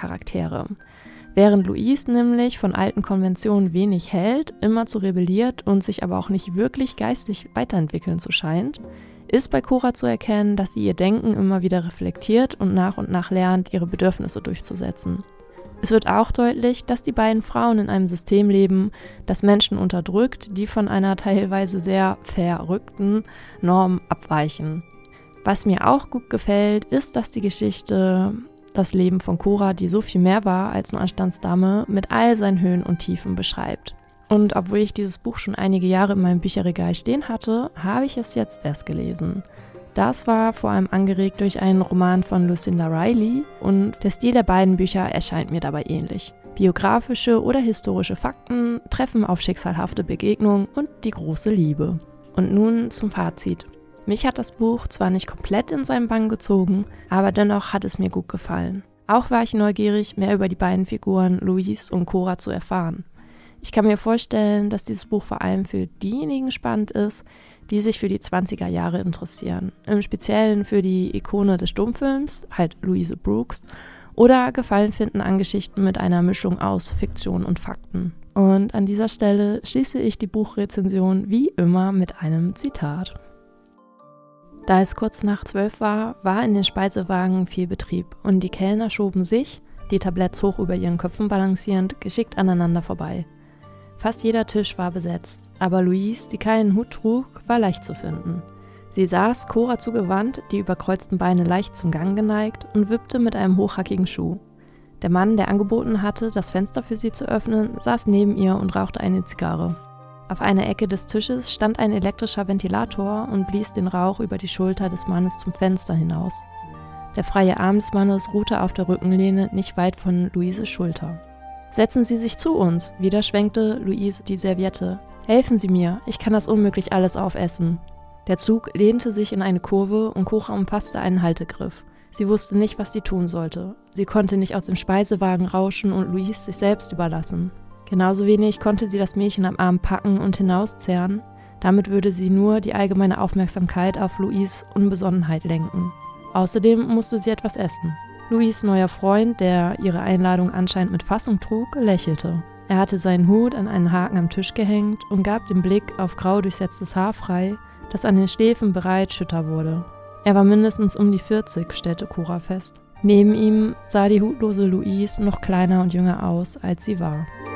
Charaktere. Während Louise nämlich von alten Konventionen wenig hält, immer zu rebelliert und sich aber auch nicht wirklich geistig weiterentwickeln zu scheint, ist bei Cora zu erkennen, dass sie ihr Denken immer wieder reflektiert und nach lernt, ihre Bedürfnisse durchzusetzen. Es wird auch deutlich, dass die beiden Frauen in einem System leben, das Menschen unterdrückt, die von einer teilweise sehr verrückten Norm abweichen. Was mir auch gut gefällt, ist, dass die Geschichte das Leben von Cora, die so viel mehr war als nur Anstandsdame, mit all seinen Höhen und Tiefen beschreibt. Und obwohl ich dieses Buch schon einige Jahre in meinem Bücherregal stehen hatte, habe ich es jetzt erst gelesen. Das war vor allem angeregt durch einen Roman von Lucinda Riley und der Stil der beiden Bücher erscheint mir dabei ähnlich. Biografische oder historische Fakten treffen auf schicksalhafte Begegnungen und die große Liebe. Und nun zum Fazit. Mich hat das Buch zwar nicht komplett in seinen Bann gezogen, aber dennoch hat es mir gut gefallen. Auch war ich neugierig, mehr über die beiden Figuren Louise und Cora zu erfahren. Ich kann mir vorstellen, dass dieses Buch vor allem für diejenigen spannend ist, die sich für die 20er Jahre interessieren. Im Speziellen für die Ikone des Stummfilms, halt Louise Brooks, oder Gefallen finden an Geschichten mit einer Mischung aus Fiktion und Fakten. Und an dieser Stelle schließe ich die Buchrezension wie immer mit einem Zitat. Da es kurz nach 12 war in den Speisewagen viel Betrieb und die Kellner schoben sich, die Tabletts hoch über ihren Köpfen balancierend, geschickt aneinander vorbei. Fast jeder Tisch war besetzt, aber Louise, die keinen Hut trug, war leicht zu finden. Sie saß Cora zugewandt, die überkreuzten Beine leicht zum Gang geneigt und wippte mit einem hochhackigen Schuh. Der Mann, der angeboten hatte, das Fenster für sie zu öffnen, saß neben ihr und rauchte eine Zigarre. Auf einer Ecke des Tisches stand ein elektrischer Ventilator und blies den Rauch über die Schulter des Mannes zum Fenster hinaus. Der freie Arm des Mannes ruhte auf der Rückenlehne nicht weit von Louises Schulter. »Setzen Sie sich zu uns«, wieder schwenkte Louise die Serviette. »Helfen Sie mir, ich kann das unmöglich alles aufessen.« Der Zug lehnte sich in eine Kurve und Cora umfasste einen Haltegriff. Sie wusste nicht, was sie tun sollte. Sie konnte nicht aus dem Speisewagen rauschen und Louise sich selbst überlassen. Genauso wenig konnte sie das Mädchen am Arm packen und hinauszerren. Damit würde sie nur die allgemeine Aufmerksamkeit auf Louises Unbesonnenheit lenken. Außerdem musste sie etwas essen. Louises neuer Freund, der ihre Einladung anscheinend mit Fassung trug, lächelte. Er hatte seinen Hut an einen Haken am Tisch gehängt und gab den Blick auf grau durchsetztes Haar frei, das an den Schläfen bereits schütter wurde. Er war mindestens um die 40, stellte Cora fest. Neben ihm sah die hutlose Louise noch kleiner und jünger aus, als sie war.